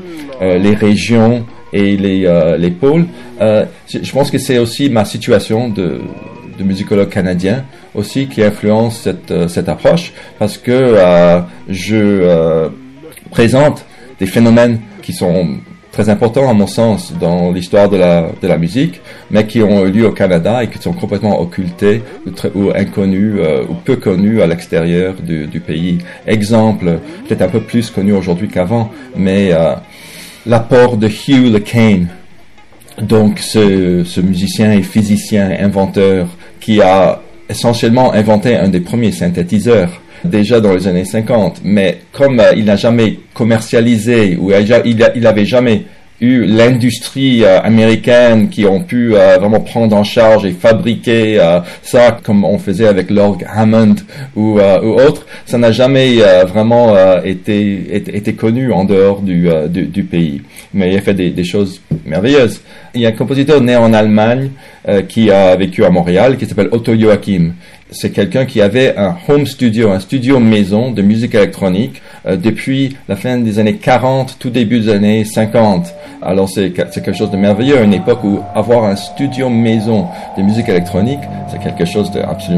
les régions et les pôles. Je pense que c'est aussi ma situation de musicologue canadien aussi qui influence cette approche, parce que je présente des phénomènes qui sont très importants à mon sens dans l'histoire de la musique, mais qui ont eu lieu au Canada et qui sont complètement occultés ou inconnus ou peu connus à l'extérieur du pays. Exemple, peut-être un peu plus connu aujourd'hui qu'avant, mais l'apport de Hugh LeCane, donc ce musicien et physicien, inventeur, qui a essentiellement inventé un des premiers synthétiseurs déjà dans les années 50, mais comme il n'a jamais commercialisé ou il avait jamais eu l'industrie américaine qui ont pu vraiment prendre en charge et fabriquer ça comme on faisait avec l'orgue Hammond ou autre, ça n'a jamais vraiment été connu en dehors du pays. Mais il a fait des choses merveilleuses. Il y a un compositeur né en Allemagne qui a vécu à Montréal qui s'appelle Otto Joachim. C'est quelqu'un qui avait un home studio, un studio maison de musique électronique depuis la fin des années 40, tout début des années 50. Alors c'est quelque chose de merveilleux, à une époque où avoir un studio maison de musique électronique, c'est quelque chose d'absolument